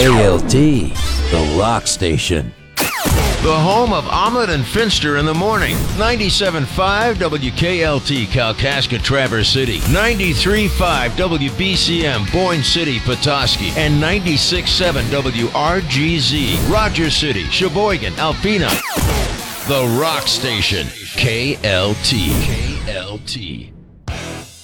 KLT, the rock station. The home of Omelet and Finster in the morning. 97.5 WKLT, Kalkaska, Traverse City. 93.5 WBCM, Boyne City, Petoskey. And 96.7 WRGZ, Rogers City, Sheboygan, Alpena. The rock station, KLT. KLT.